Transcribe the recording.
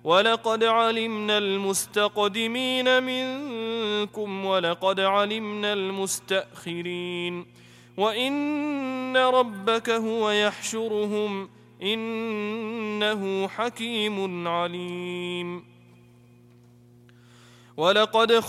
ولقد علمنا المستقدمين منكم ولقد علمنا المستأخرين وإن ربك هو يحشرهم إنه حكيم عليم. ولقد